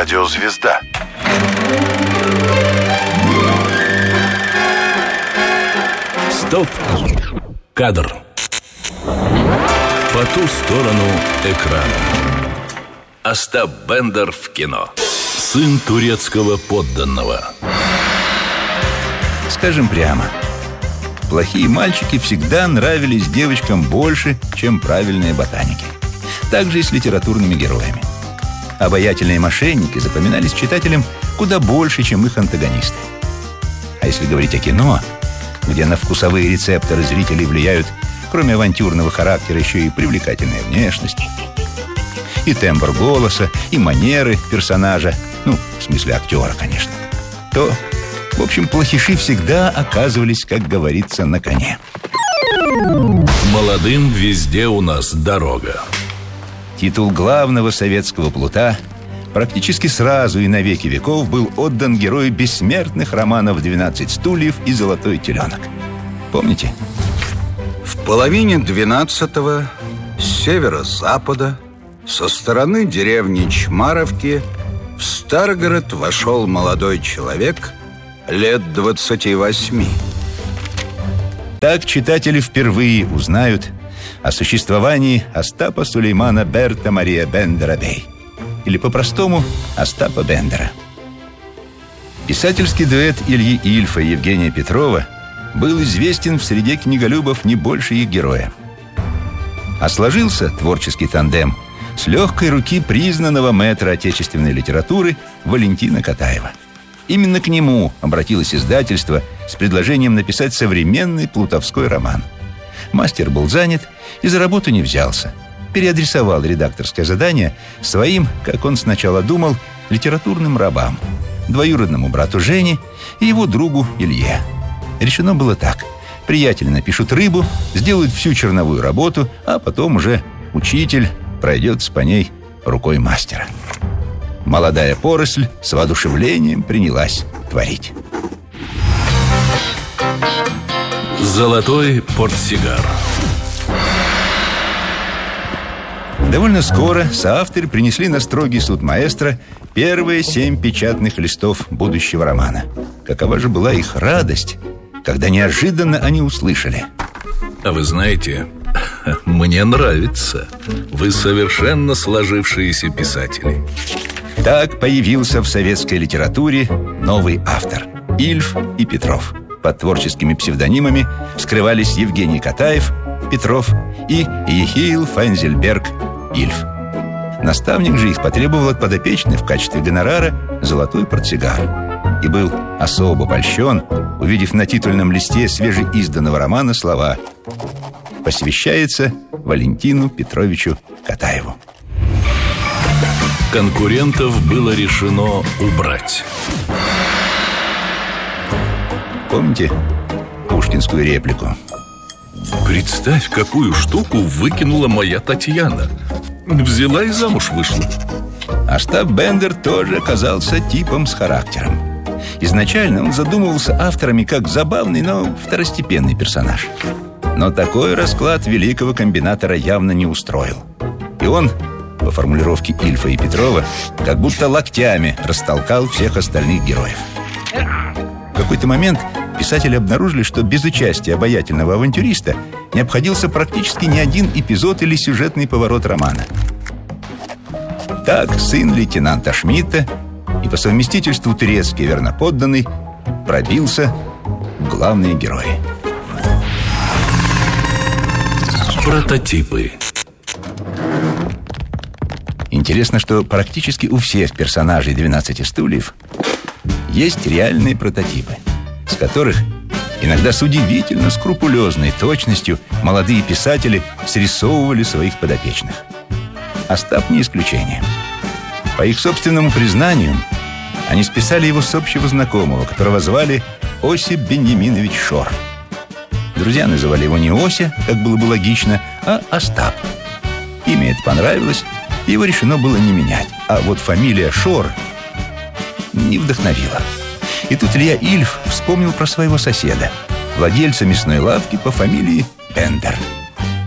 Радиозвезда. Стоп! Кадр. По ту сторону экрана. Остап Бендер в кино. Сын турецкого подданного. Скажем прямо, плохие мальчики всегда нравились девочкам больше, чем правильные ботаники. Так же и с литературными героями. Обаятельные мошенники запоминались читателям куда больше, чем их антагонисты. А если говорить о кино, где на вкусовые рецепторы зрителей влияют, кроме авантюрного характера, еще и привлекательная внешность, и тембр голоса, и манеры персонажа, в смысле актера, конечно, то, в общем, плохиши всегда оказывались, как говорится, на коне. Молодым везде у нас дорога. Титул главного советского плута практически сразу и на веки веков был отдан герою бессмертных романов «12 стульев» и «Золотой теленок». Помните? В половине 12-го с северо-запада, со стороны деревни Чмаровки, в Старгород вошел молодой человек лет 28. Так читатели впервые узнают о существовании Остапа Сулеймана Берта Мария Бендера Бей, или по-простому Остапа Бендера. Писательский дуэт Ильи Ильфа и Евгения Петрова был известен в среде книголюбов не больше их героя. А сложился творческий тандем с легкой руки признанного мэтра отечественной литературы Валентина Катаева. Именно к нему обратилось издательство с предложением написать современный плутовской роман. Мастер был занят и за работу не взялся. Переадресовал редакторское задание своим, как он сначала думал, литературным рабам, двоюродному брату Жене и его другу Илье. Решено было так: приятели напишут рыбу, сделают всю черновую работу, а потом уже учитель пройдется по ней рукой мастера. Молодая поросль с воодушевлением принялась творить. Золотой портсигар. Довольно скоро соавторы принесли на строгий суд маэстро первые 7 печатных листов будущего романа. Какова же была их радость, когда неожиданно они услышали: а вы знаете, мне нравится. Вы совершенно сложившиеся писатели. Так появился в советской литературе новый автор – Ильф и Петров. Под творческими псевдонимами скрывались Евгений Катаев, Петров, и Ехиил Файнзельберг, Ильф. Наставник же их потребовал от подопечных в качестве гонорара золотой портсигар и был особо польщен, увидев на титульном листе свежеизданного романа слова: «Посвящается Валентину Петровичу Катаеву». Конкурентов было решено убрать. Помните пушкинскую реплику? Представь, какую штуку выкинула моя Татьяна. Взяла и замуж вышла. Остап Бендер тоже оказался типом с характером. Изначально он задумывался авторами как забавный, но второстепенный персонаж. Но такой расклад великого комбинатора явно не устроил. И он, по формулировке Ильфа и Петрова, как будто локтями растолкал всех остальных героев. В какой-то момент писатели обнаружили, что без участия обаятельного авантюриста не обходился практически ни один эпизод или сюжетный поворот романа. Так сын лейтенанта Шмидта и по совместительству турецкий верноподданный пробился в главные герои. Прототипы. Интересно, что практически у всех персонажей «12 стульев» есть реальные прототипы, с которых иногда с удивительно скрупулезной точностью молодые писатели срисовывали своих подопечных. Остап не исключение. По их собственному признанию, они списали его с общего знакомого, которого звали Осип Беньяминович Шор. Друзья называли его не Ося, как было бы логично, а Остап. Имя это понравилось, и его решено было не менять. А вот фамилия Шор не вдохновила. И тут Илья Ильф вспомнил про своего соседа, владельца мясной лавки по фамилии Бендер.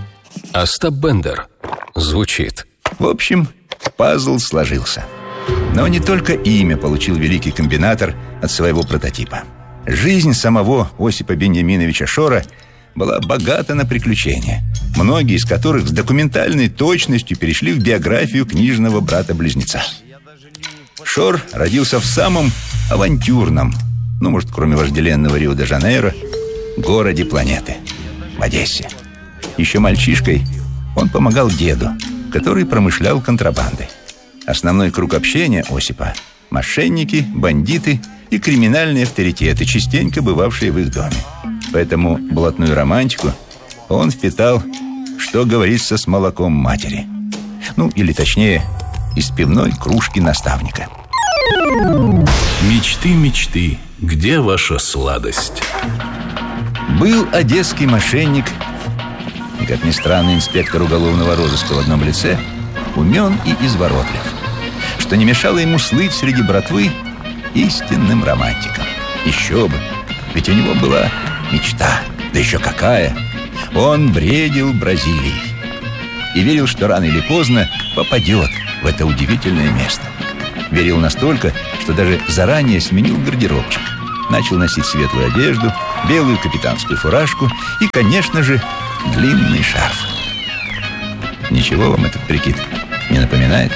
Остап Бендер звучит. В общем, пазл сложился. Но не только имя получил великий комбинатор от своего прототипа. Жизнь самого Осипа Беньяминовича Шора была богата на приключения, многие из которых с документальной точностью перешли в биографию книжного брата-близнеца. Шор родился в самом авантюрном, может, кроме вожделенного Рио-де-Жанейро, городе планеты, в Одессе. Еще мальчишкой он помогал деду, который промышлял контрабандой. Основной круг общения Осипа – мошенники, бандиты и криминальные авторитеты, частенько бывавшие в их доме. Поэтому блатную романтику он впитал, что говорится, с молоком матери. Или точнее, из пивной кружки наставника. Мечты, мечты, где ваша сладость? Был одесский мошенник, и, как ни странно, инспектор уголовного розыска в одном лице, умен и изворотлив, что не мешало ему слыть среди братвы истинным романтиком. Еще бы, ведь у него была мечта, да еще какая! Он бредил Бразилией и верил, что рано или поздно попадет в это удивительное место. Верил настолько, что даже заранее сменил гардеробчик. Начал носить светлую одежду, белую капитанскую фуражку и, конечно же, длинный шарф. Ничего вам этот прикид не напоминает?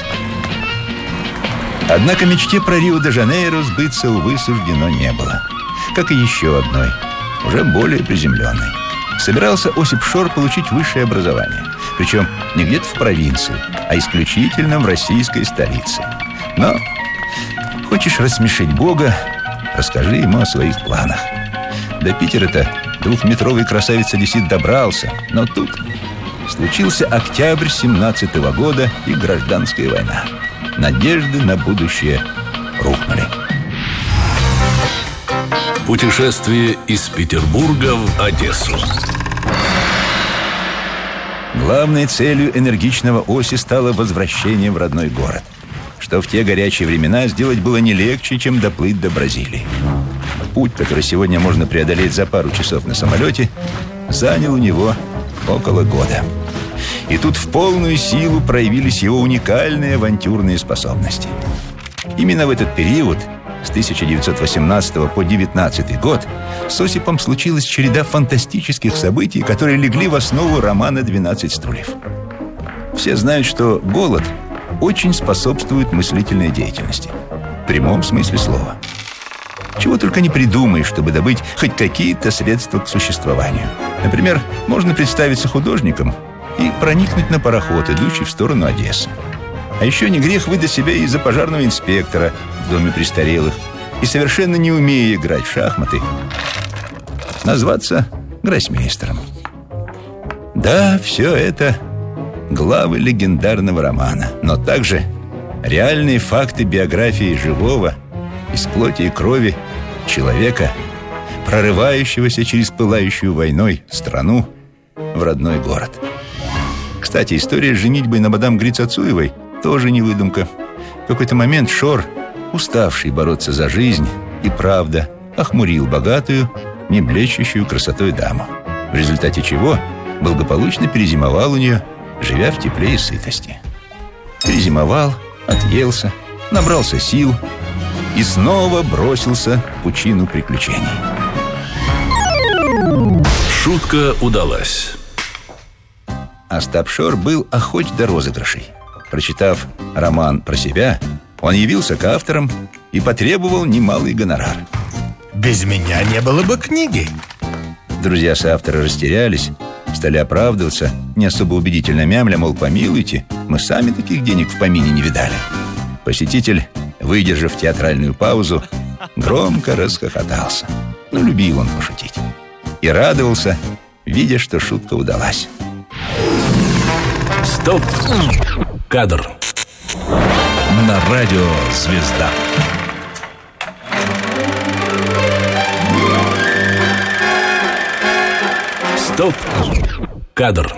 Однако мечте про Рио-де-Жанейро сбыться, увы, суждено не было. Как и еще одной, уже более приземленной. Собирался Осип Шор получить высшее образование. Причем не где-то в провинции, а исключительно в российской столице. Но хочешь рассмешить Бога, расскажи ему о своих планах. До Питера-то двухметровый красавец-одессит добрался, но тут случился октябрь 17-го года и гражданская война. Надежды на будущее рухнули. Путешествие из Петербурга в Одессу. Главной целью энергичного Оси стало возвращение в родной город, что в те горячие времена сделать было не легче, чем доплыть до Бразилии. Путь, который сегодня можно преодолеть за пару часов на самолете, занял у него около года. И тут в полную силу проявились его уникальные авантюрные способности. Именно в этот период, с 1918 по 19 год, с Осипом случилась череда фантастических событий, которые легли в основу романа «12 стульев». Все знают, что голод очень способствует мыслительной деятельности, в прямом смысле слова. Чего только не придумаешь, чтобы добыть хоть какие-то средства к существованию. Например, можно представиться художником и проникнуть на пароход, идущий в сторону Одессы. А еще не грех выдать себя и за пожарного инспектора в доме престарелых и, совершенно не умея играть в шахматы, назваться гроссмейстером. Да, все это главы легендарного романа, но также реальные факты биографии живого, из плоти и крови человека, прорывающегося через пылающую войной страну в родной город. Кстати, история с женитьбой на мадам Грицацуевой тоже не выдумка. В какой-то момент Шор, уставший бороться за жизнь и правда, охмурил богатую, не блещущую красотой даму, в результате чего благополучно перезимовал у нее, живя в тепле и сытости. Перезимовал, отъелся, набрался сил и снова бросился в пучину приключений. Шутка удалась. Остап Шор был охоч до розыгрышей. Прочитав роман про себя, он явился к авторам и потребовал немалый гонорар. Без меня не было бы книги. Друзья соавтора растерялись, стали оправдываться, не особо убедительно мямля, мол, помилуйте, мы сами таких денег в помине не видали. Посетитель, выдержав театральную паузу, громко расхохотался. Любил он пошутить. И радовался, видя, что шутка удалась. Стоп! Кадр. На радио «Звезда». Стоп! Кадр.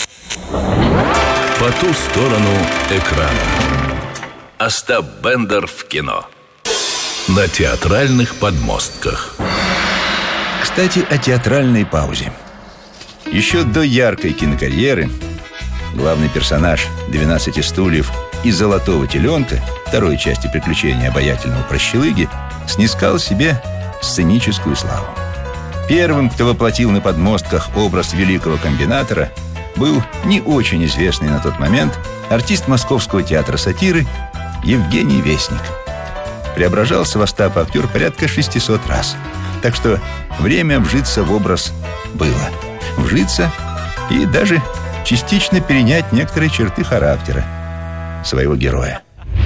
По ту сторону экрана. Остап Бендер в кино. На театральных подмостках. Кстати, о театральной паузе. Еще до яркой кинокарьеры главный персонаж «12 стульев» и «Золотого теленка», второй части приключения обаятельного прощелыги, снискал себе сценическую славу. Первым, кто воплотил на подмостках образ великого комбинатора, был не очень известный на тот момент артист Московского театра сатиры Евгений Весник. Преображался в Остапа актер порядка 600 раз. Так что время вжиться в образ было. Вжиться и даже частично перенять некоторые черты характера своего героя.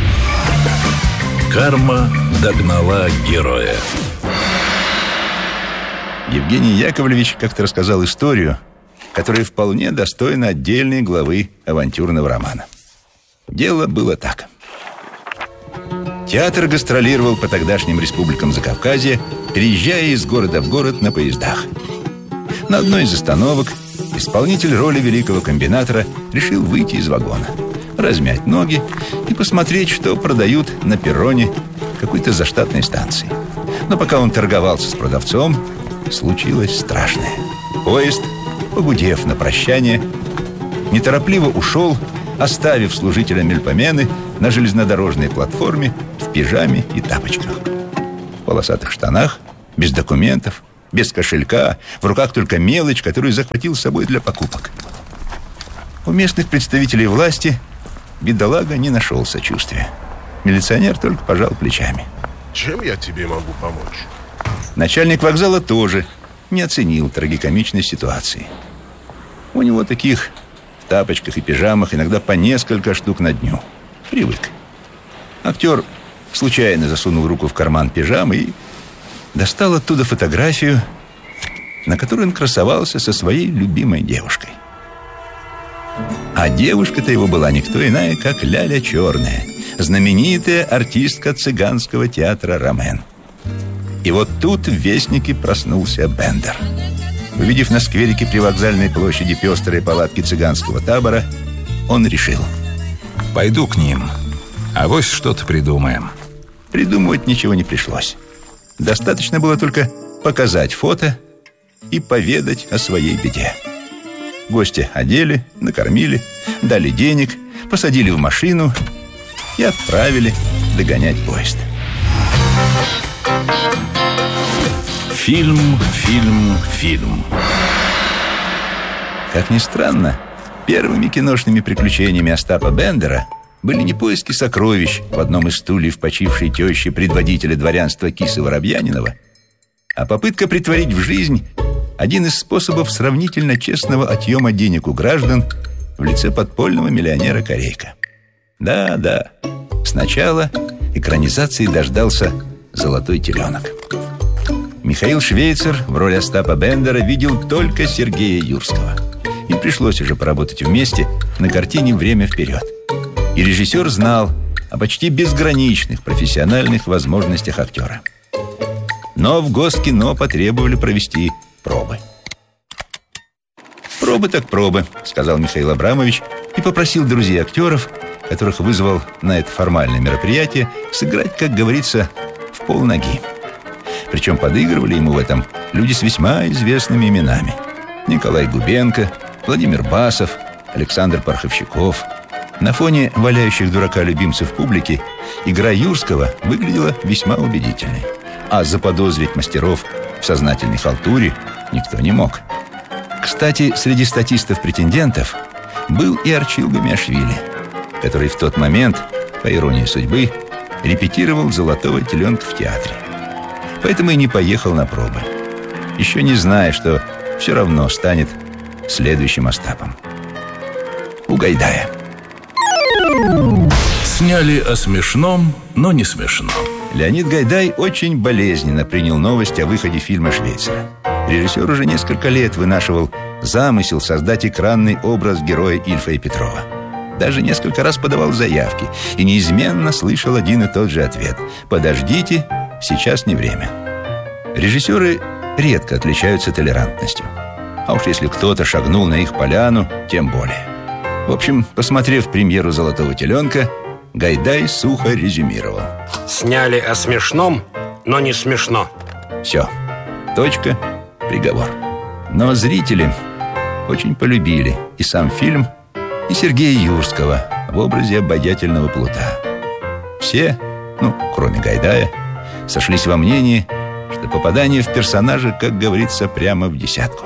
Карма догнала героя. Евгений Яковлевич как-то рассказал историю, которая вполне достойна отдельной главы авантюрного романа. Дело было так. Театр гастролировал по тогдашним республикам Закавказья, переезжая из города в город на поездах. На одной из остановок исполнитель роли великого комбинатора решил выйти из вагона, размять ноги и посмотреть, что продают на перроне какой-то заштатной станции. Но пока он торговался с продавцом, случилось страшное. Поезд, погудев на прощание, неторопливо ушел, оставив служителя Мельпомены на железнодорожной платформе в пижаме и тапочках. В полосатых штанах, без документов, без кошелька, в руках только мелочь, которую захватил с собой для покупок. У местных представителей власти бедолага не нашел сочувствия. Милиционер только пожал плечами. Чем я тебе могу помочь? Начальник вокзала тоже не оценил трагикомичной ситуации. У него таких в тапочках и пижамах иногда по несколько штук на дню. Привык. Актер случайно засунул руку в карман пижамы и достал оттуда фотографию, на которой он красовался со своей любимой девушкой. А девушка-то его была никто иная, как Ляля Черная, знаменитая артистка цыганского театра «Ромен». И вот тут в Вестнике проснулся Бендер. Увидев на скверике при вокзальной площади пестрые палатки цыганского табора, он решил: пойду к ним, авось что-то придумаем. Придумывать ничего не пришлось. Достаточно было только показать фото и поведать о своей беде. Гостя одели, накормили, дали денег, посадили в машину и отправили догонять поезд. Фильм. Как ни странно, первыми киношными приключениями Остапа Бендера были не поиски сокровищ в одном из стульев почившей тещи предводителя дворянства Кисы Воробьянинова, а попытка притворить в жизнь один из способов сравнительно честного отъема денег у граждан в лице подпольного миллионера Корейка. Да, сначала экранизации дождался «Золотой теленок». Михаил Швейцер в роли Остапа Бендера видел только Сергея Юрского. Им пришлось уже поработать вместе на картине «Время вперед». И режиссер знал о почти безграничных профессиональных возможностях актера. Но в Госкино потребовали провести пробы. «Пробы так пробы», — сказал Михаил Абрамович и попросил друзей актеров, которых вызвал на это формальное мероприятие, сыграть, как говорится, в полноги. Причем подыгрывали ему в этом люди с весьма известными именами: Николай Губенко, Владимир Басов, Александр Порховщиков. На фоне валяющих дурака любимцев публики игра Юрского выглядела весьма убедительной. А заподозрить мастеров в сознательной халтуре никто не мог. Кстати, среди статистов-претендентов был и Арчил Гамиашвили, который в тот момент, по иронии судьбы, репетировал «Золотого теленка» в театре. Поэтому и не поехал на пробы, еще не зная, что все равно станет следующим Остапом. У Гайдая. Сняли о смешном, но не смешно. Леонид Гайдай очень болезненно принял новость о выходе фильма Швейцера. Режиссер уже несколько лет вынашивал замысел создать экранный образ героя Ильфа и Петрова. Даже несколько раз подавал заявки и неизменно слышал один и тот же ответ: «Подождите, сейчас не время». Режиссеры редко отличаются толерантностью. А уж если кто-то шагнул на их поляну, тем более. В общем, посмотрев премьеру «Золотого теленка», Гайдай сухо резюмировал: сняли о смешном, но не смешно. Все. Точка. Приговор. Но зрители очень полюбили и сам фильм, и Сергея Юрского в образе обаятельного плута. Все, кроме Гайдая, сошлись во мнении, что попадание в персонажа, как говорится, прямо в десятку.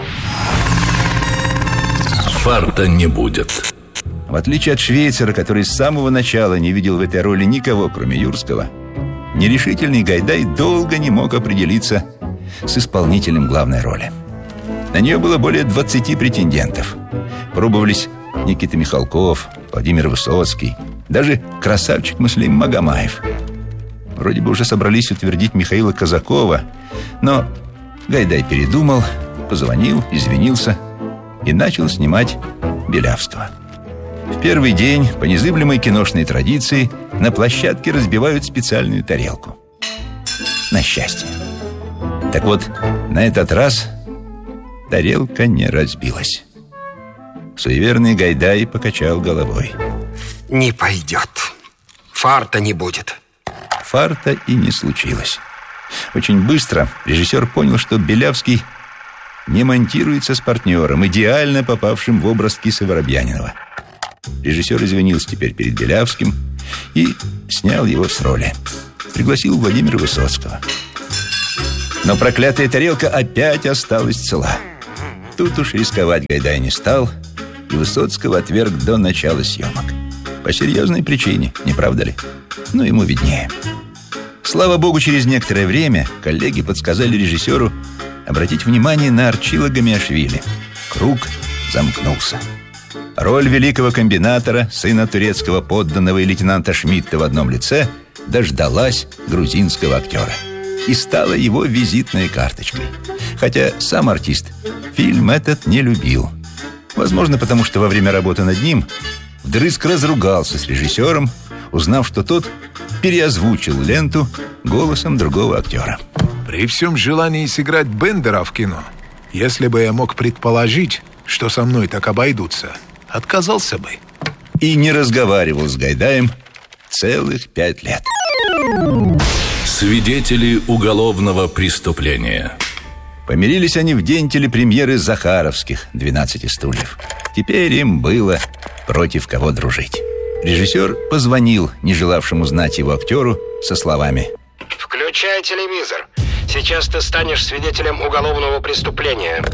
Фарта не будет. В отличие от Швейцера, который с самого начала не видел в этой роли никого, кроме Юрского, нерешительный Гайдай долго не мог определиться с исполнителем главной роли. На нее было более 20 претендентов. Пробовались Никита Михалков, Владимир Высоцкий, даже красавчик Муслим Магомаев. Вроде бы уже собрались утвердить Михаила Казакова, но Гайдай передумал, позвонил, извинился и начал снимать Белявского. В первый день, по незыблемой киношной традиции, на площадке разбивают специальную тарелку. На счастье. Так вот, на этот раз тарелка не разбилась. Суеверный Гайдай покачал головой. Не пойдет. Фарта не будет. Фарта и не случилось. Очень быстро режиссер понял, что Белявский не монтируется с партнером, идеально попавшим в образ Кисы Воробьянинова. Режиссер извинился теперь перед Белявским и снял его с роли. Пригласил Владимира Высоцкого. Но проклятая тарелка опять осталась цела. Тут уж рисковать Гайдай не стал, и Высоцкого отверг до начала съемок. По серьезной причине, не правда ли? Ему виднее. Слава богу, через некоторое время коллеги подсказали режиссеру обратить внимание на Арчила Гамиашвили. Круг замкнулся. Роль великого комбинатора, сына турецкого подданного и лейтенанта Шмидта в одном лице, дождалась грузинского актера и стала его визитной карточкой. Хотя сам артист фильм этот не любил. Возможно, потому что во время работы над ним вдрызг разругался с режиссером, узнав, что тот переозвучил ленту голосом другого актера. При всем желании сыграть Бендера в кино, если бы я мог предположить, что со мной так обойдутся, отказался бы. И не разговаривал с Гайдаем целых 5 лет. Свидетели уголовного преступления. Помирились они в день телепремьеры Захаровских «12 стульев». Теперь им было против кого дружить. Режиссер позвонил не желавшему знать его актеру со словами: Включай телевизор. Сейчас ты станешь свидетелем уголовного преступления.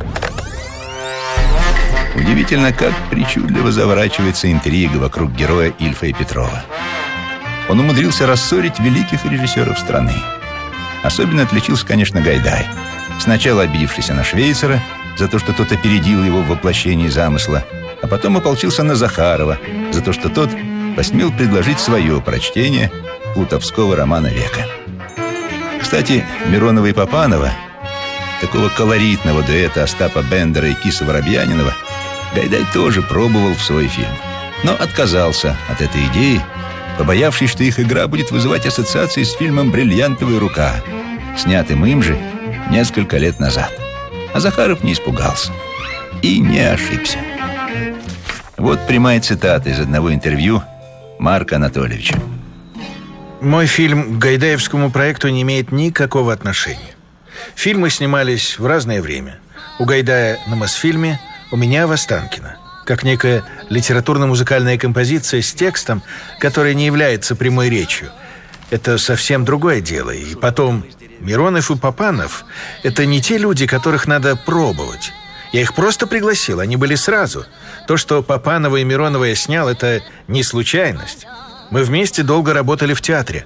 Удивительно, как причудливо заворачивается интрига вокруг героя Ильфа и Петрова. Он умудрился рассорить великих режиссеров страны. Особенно отличился, конечно, Гайдай. Сначала обидевшийся на Швейцера за то, что тот опередил его в воплощении замысла, а потом ополчился на Захарова за то, что тот посмел предложить свое прочтение плутовского романа века. Кстати, Миронова и Папанова, такого колоритного дуэта Остапа Бендера и Кисы Воробьянинова, Гайдай тоже пробовал в свой фильм, но отказался от этой идеи, побоявшись, что их игра будет вызывать ассоциации с фильмом «Бриллиантовая рука», снятым им же несколько лет назад. А Захаров не испугался и не ошибся. Вот прямая цитата из одного интервью Марка Анатольевича. Мой фильм к гайдаевскому проекту не имеет никакого отношения. Фильмы снимались в разное время. У Гайдая на Мосфильме, у меня в Останкино. Как некая литературно-музыкальная композиция с текстом, которая не является прямой речью. Это совсем другое дело. И потом, Миронов и Папанов – это не те люди, которых надо пробовать. Я их просто пригласил, они были сразу. То, что Папанова и Миронова я снял, это не случайность. Мы вместе долго работали в театре.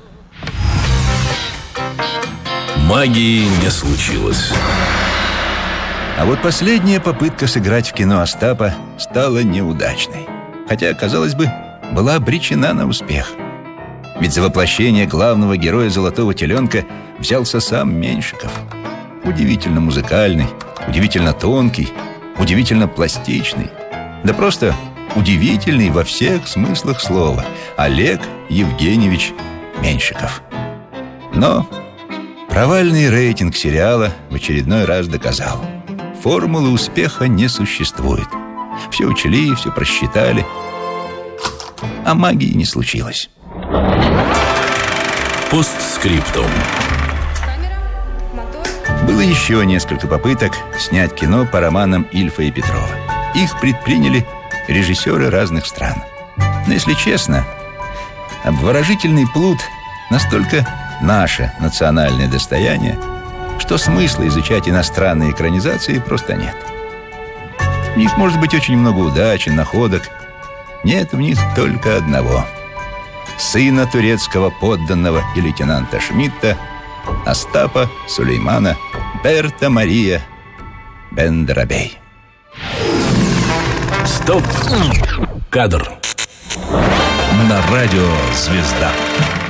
Магии не случилось. А вот последняя попытка сыграть в кино Остапа стала неудачной. Хотя, казалось бы, была обречена на успех. Ведь за воплощение главного героя «Золотого теленка» взялся сам Меньшиков. Удивительно музыкальный, удивительно тонкий, удивительно пластичный. Да просто удивительный во всех смыслах слова Олег Евгеньевич Меньшиков. Но провальный рейтинг сериала в очередной раз доказал: формулы успеха не существует. Все учли, все просчитали, а магии не случилось. Постскриптум. Было еще несколько попыток снять кино по романам Ильфа и Петрова. Их предприняли режиссеры разных стран. Но, если честно, обворожительный плут настолько наше национальное достояние, что смысла изучать иностранные экранизации просто нет. В них может быть очень много удачи, находок. Нет в них только одного: сына турецкого подданного и лейтенанта Шмидта Остапа Сулеймана Берта Мария Бендерабей. Стоп! Кадр. На радио «Звезда».